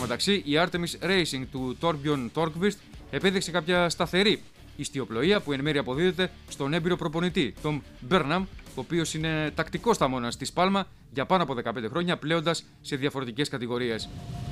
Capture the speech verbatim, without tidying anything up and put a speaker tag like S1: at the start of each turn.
S1: μεταξύ, η Artemis Racing του Torbjörn Torkvist επέδειξε κάποια σταθερή ιστιοπλοεία που εν μέρει αποδίδεται στον έμπειρο προπονητή Tom Burnham, ο οποίος είναι τακτικός σταμώνας στη Σπάλμα για πάνω από δεκαπέντε χρόνια, πλέοντας σε διαφορετικές κατηγορίες.